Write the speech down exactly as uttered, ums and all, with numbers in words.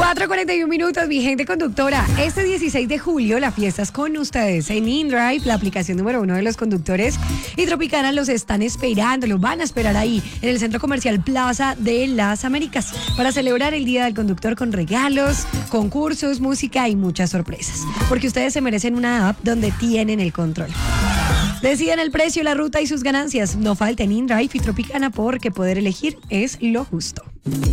cuatro cuarenta y uno minutos, mi gente conductora. Este dieciséis de julio la fiesta es con ustedes en InDrive, la aplicación número uno de los conductores. Y Tropicana los están esperando, los van a esperar ahí en el Centro Comercial Plaza de las Américas para celebrar el Día del Conductor con regalos, concursos, música y muchas sorpresas. Porque ustedes se merecen una app donde tienen el control. Decidan el precio, la ruta y sus ganancias. No falten InDrive y Tropicana porque poder elegir es lo justo.